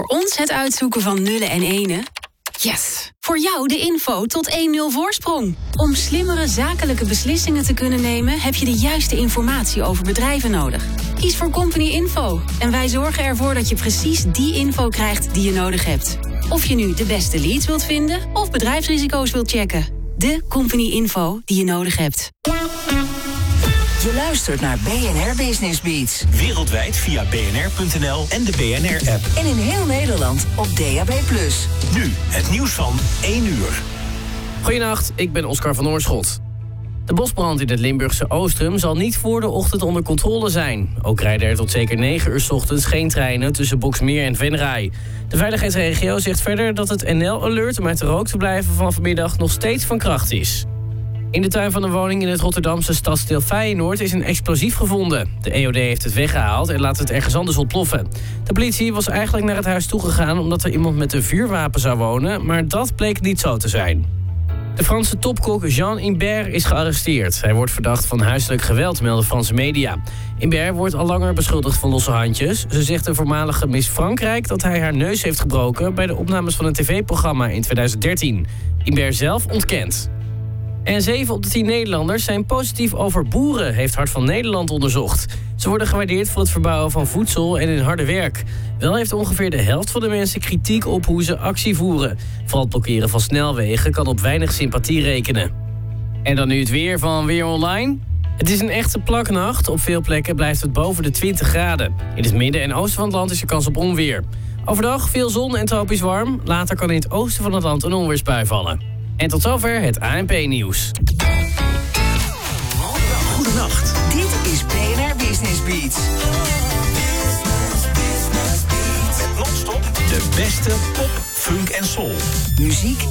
ons het uitzoeken van nullen en enen? Yes! Voor jou de info tot 1-0 voorsprong. Om slimmere zakelijke beslissingen te kunnen nemen, heb je de juiste informatie over bedrijven nodig. Kies voor Company Info en wij zorgen ervoor dat je precies die info krijgt die je nodig hebt. Of je nu de beste leads wilt vinden of bedrijfsrisico's wilt checken. De Company Info die je nodig hebt. Je luistert naar BNR Business Beats. Wereldwijd via bnr.nl en de BNR-app. En in heel Nederland op DAB+. Nu het nieuws van 1 uur. Goedenacht, ik ben Oscar van Oorschot. De bosbrand in het Limburgse Oostrum zal niet voor de ochtend onder controle zijn. Ook rijden er tot zeker 9 uur 's ochtends geen treinen tussen Boxmeer en Venray. De veiligheidsregio zegt verder dat het NL-alert om uit de rook te blijven van vanmiddag nog steeds van kracht is. In de tuin van een woning in het Rotterdamse stadsdeel Feyenoord is een explosief gevonden. De EOD heeft het weggehaald en laat het ergens anders ontploffen. De politie was eigenlijk naar het huis toegegaan omdat er iemand met een vuurwapen zou wonen, maar dat bleek niet zo te zijn. De Franse topkok Jean Imbert is gearresteerd. Hij wordt verdacht van huiselijk geweld, melden Franse media. Imbert wordt al langer beschuldigd van losse handjes. Ze zegt de voormalige Miss Frankrijk dat hij haar neus heeft gebroken bij de opnames van een tv-programma in 2013. Imbert zelf ontkent. En 7 op de 10 Nederlanders zijn positief over boeren, heeft Hart van Nederland onderzocht. Ze worden gewaardeerd voor het verbouwen van voedsel en hun harde werk. Wel heeft ongeveer de helft van de mensen kritiek op hoe ze actie voeren. Vooral het blokkeren van snelwegen kan op weinig sympathie rekenen. En dan nu het weer van Weer Online. Het is een echte plaknacht. Op veel plekken blijft het boven de 20 graden. In het midden en oosten van het land is er kans op onweer. Overdag veel zon en tropisch warm. Later kan in het oosten van het land een onweersbui vallen. En tot zover het ANP-nieuws. Goedenacht. Dit is BNR Business Beats. Met non-stop de beste pop, funk en soul. Muziek